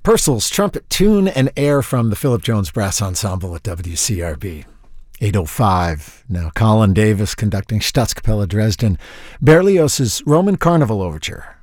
Purcell's trumpet, tune, and air from the Philip Jones Brass Ensemble at WCRB. 8:05. Now Colin Davis conducting Staatskapelle Dresden. Berlioz's Roman Carnival Overture.